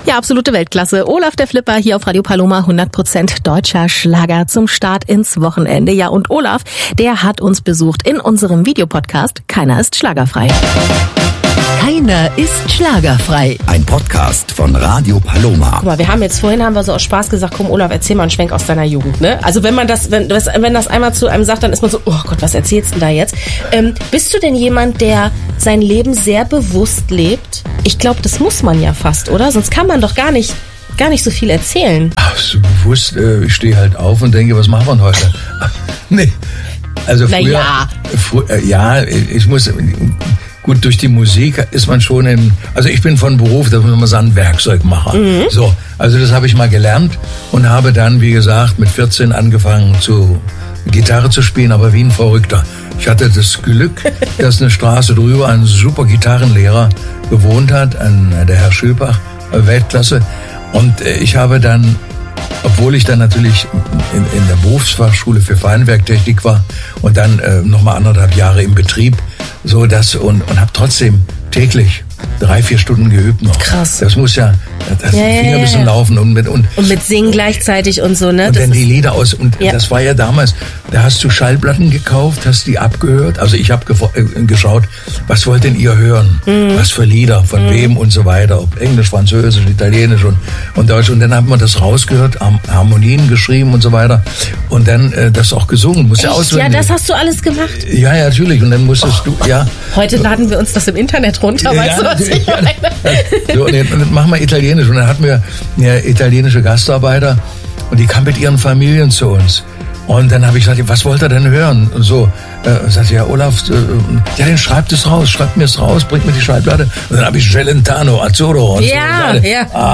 Ja, absolute Weltklasse. Olaf der Flipper hier auf Radio Paloma, 100% deutscher Schlager zum Start ins Wochenende. Ja, und Olaf, der hat uns besucht in unserem Videopodcast Keiner ist schlagerfrei. Keiner ist schlagerfrei. Ein Podcast von Radio Paloma. Guck mal, vorhin haben wir so aus Spaß gesagt, komm Olaf, erzähl mal einen Schwenk aus deiner Jugend, ne? Also wenn das einmal zu einem sagt, dann ist man so, oh Gott, was erzählst du denn da jetzt? Bist du denn jemand, der sein Leben sehr bewusst lebt? Ich glaube, das muss man ja fast, oder? Sonst kann man doch gar nicht so viel erzählen. Ach, so bewusst, ich stehe halt auf und denke, was machen wir heute? Nee, also früher, ich muss... Gut, durch die Musik ist man schon also ich bin von Beruf, da muss man sagen, Werkzeugmacher. Mhm. So, also das habe ich mal gelernt und habe dann, wie gesagt, mit 14 angefangen Gitarre zu spielen, aber wie ein Verrückter. Ich hatte das Glück, dass eine Straße drüber ein super Gitarrenlehrer gewohnt hat, der Herr Schülbach, Weltklasse. Und ich habe dann, obwohl ich dann natürlich in der Berufsfachschule für Feinwerktechnik war und dann nochmal 1,5 Jahre im Betrieb, so das und habe trotzdem täglich 3-4 Stunden geübt noch. Krass. Das muss ja, Finger müssen laufen und mit Singen gleichzeitig und so, ne? Und dann die Lieder das war ja damals, da hast du Schallplatten gekauft, hast die abgehört. Also ich habe geschaut, was wollt denn ihr hören? Was für Lieder, von wem und so weiter. Ob Englisch, Französisch, Italienisch und Deutsch. Und dann haben wir das rausgehört, Harmonien geschrieben und so weiter. Und dann das auch gesungen. Musst ja auswendig. Ja, das hast du alles gemacht? Ja, natürlich. Und dann musstest du, ja. Heute laden wir uns das im Internet runter, weißt du, was ich meine? So, und dann machen wir Italienisch. Und dann hatten wir italienische Gastarbeiter und die kamen mit ihren Familien zu uns. Und dann habe ich gesagt, was wollt ihr denn hören? Und so, sagte ja, Olaf, dann schreibt mir es raus, bringt mir die Schallplatte. Und dann habe ich Celentano, Azzurro. Und ja, so.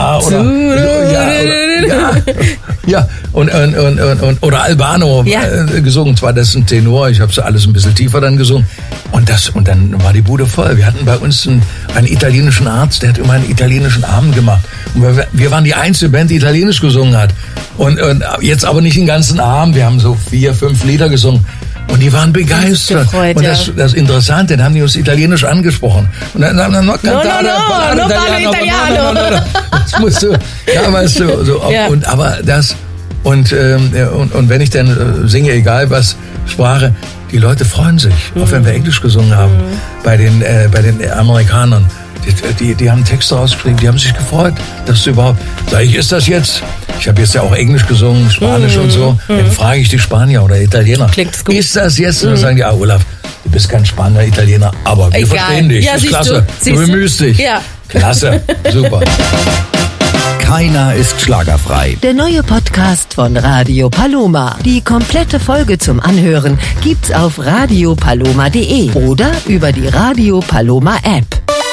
Ja. Oder Albano gesungen. Zwar das ist ein Tenor, ich habe so alles ein bisschen tiefer dann gesungen. Und dann war die Bude voll. Wir hatten bei uns einen italienischen Arzt, der hat immer einen italienischen Abend gemacht. Und wir waren die einzige Band, die italienisch gesungen hat. Und jetzt aber nicht den ganzen Abend. Wir haben so 4-5 Lieder gesungen. Und die waren begeistert. Gefreut, und das Interessante, dann haben die uns italienisch angesprochen. Und dann haben wir no parlo italiano. Das musst du, ja, weißt du, so. Ja. Und wenn ich dann singe, egal was Sprache, die Leute freuen sich, auch wenn wir Englisch gesungen haben, bei den Amerikanern. Die haben Texte rausgeschrieben, die haben sich gefreut, dass du überhaupt... Sag ich, ist das jetzt... Ich habe jetzt ja auch Englisch gesungen, Spanisch und so. Dann frage ich die Spanier oder Italiener. Klingt gut. Ist das jetzt? Und dann sagen die, Olaf, du bist kein Spanier, Italiener, aber wir verstehen dich. Ja, das ist klasse. Du bemühst dich. Ja. Klasse, super. Keiner ist schlagerfrei. Der neue Podcast von Radio Paloma. Die komplette Folge zum Anhören gibt's auf radiopaloma.de oder über die Radio Paloma App.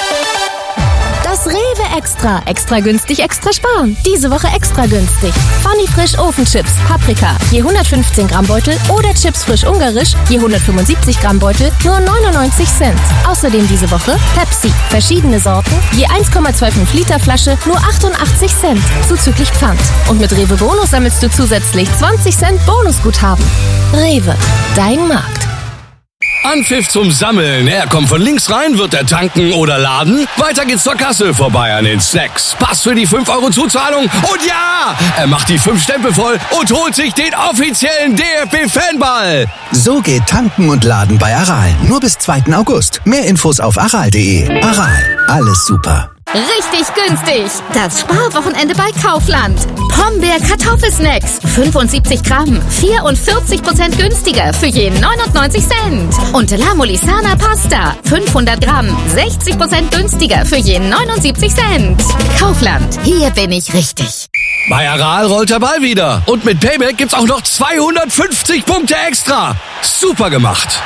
Das Rewe Extra. Extra günstig, extra sparen. Diese Woche extra günstig. Funny Frisch Ofenchips, Paprika, je 115 Gramm Beutel oder Chips frisch ungarisch, je 175 Gramm Beutel, nur 99 Cent. Außerdem diese Woche Pepsi, verschiedene Sorten, je 1,25 Liter Flasche, nur 88 Cent, zuzüglich Pfand. Und mit Rewe Bonus sammelst du zusätzlich 20 Cent Bonusguthaben. Rewe, dein Markt. Anpfiff zum Sammeln. Er kommt von links rein, wird er tanken oder laden. Weiter geht's zur Kasse, vorbei an den Snacks. Pass für die 5 € Zuzahlung. Und ja, er macht die 5 Stempel voll und holt sich den offiziellen DFB-Fanball. So geht Tanken und Laden bei Aral. Nur bis 2. August. Mehr Infos auf aral.de. Aral, alles super. Richtig günstig. Das Sparwochenende bei Kaufland. Pombeer Kartoffelsnacks. 75 Gramm. 44% günstiger für je 99 Cent. Und La Molisana Pasta. 500 Gramm. 60% günstiger für je 79 Cent. Kaufland. Hier bin ich richtig. Bei Aral rollt der Ball wieder. Und mit Payback gibt's auch noch 250 Punkte extra. Super gemacht.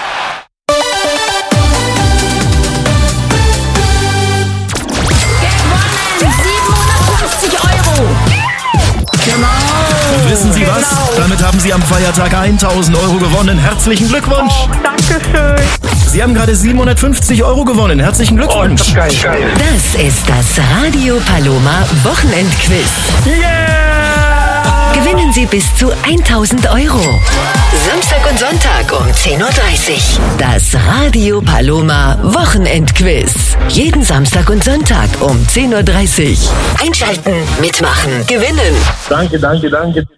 Und wissen Sie was? Damit haben Sie am Feiertag 1.000 € gewonnen. Herzlichen Glückwunsch. Oh, danke schön. Sie haben gerade 750 € gewonnen. Herzlichen Glückwunsch. Oh, geil. Das ist das Radio Paloma Wochenendquiz. Yeah! Gewinnen Sie bis zu 1.000 Euro. Samstag und Sonntag um 10.30 Uhr. Das Radio Paloma Wochenendquiz. Jeden Samstag und Sonntag um 10.30 Uhr. Einschalten, mitmachen, gewinnen. Danke.